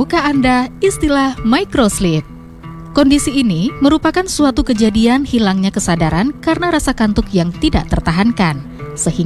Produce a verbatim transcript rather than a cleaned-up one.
Tahukah Anda istilah microsleep? Kondisi ini merupakan suatu kejadian hilangnya kesadaran karena rasa kantuk yang tidak tertahankan, sehingga